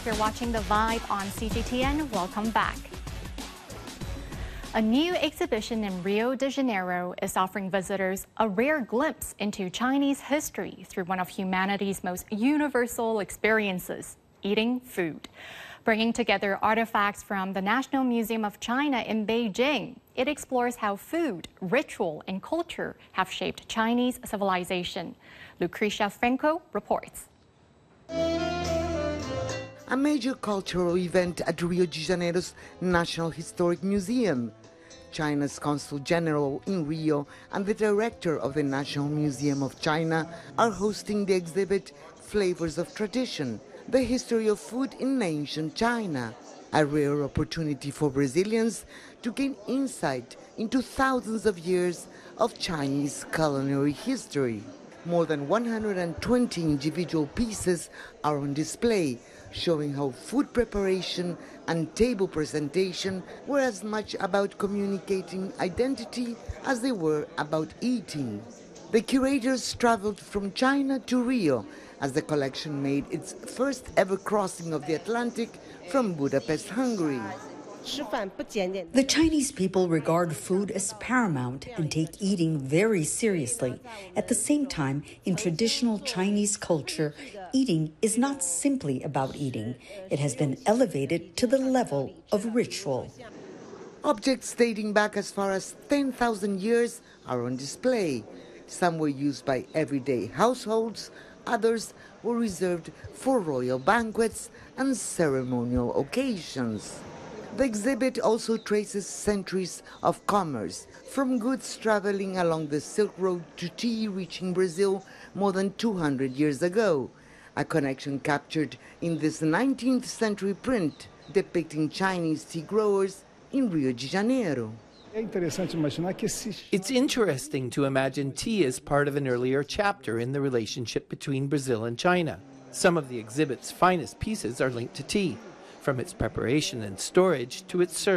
You're watching The Vibe on CGTN. Welcome back. A new exhibition in Rio de Janeiro is offering visitors a rare glimpse into Chinese history through one of humanity's most universal experiences, eating food. Bringing together artifacts from the National Museum of China in Beijing, it explores how food, ritual, and culture have shaped Chinese civilization. Lucrecia Franco reports. A major cultural event at Rio de Janeiro's National Historic Museum. China's Consul General in Rio and the director of the National Museum of China are hosting the exhibit Flavors of Tradition, the history of food in ancient China. A rare opportunity for Brazilians to gain insight into thousands of years of Chinese culinary history. More than 120 individual pieces are on display, showing how food preparation and table presentation were as much about communicating identity as they were about eating. The curators traveled from China to Rio as the collection made its first ever crossing of the Atlantic from Budapest, Hungary. The Chinese people regard food as paramount and take eating very seriously. At the same time, in traditional Chinese culture, eating is not simply about eating. It has been elevated to the level of ritual. Objects dating back as far as 10,000 years are on display. Some were used by everyday households, others were reserved for royal banquets and ceremonial occasions. The exhibit also traces centuries of commerce, from goods traveling along the Silk Road to tea reaching Brazil more than 200 years ago, a connection captured in this 19th century print depicting Chinese tea growers in Rio de Janeiro. It's interesting to imagine tea as part of an earlier chapter in the relationship between Brazil and China. Some of the exhibit's finest pieces are linked to tea, from its preparation and storage to its service.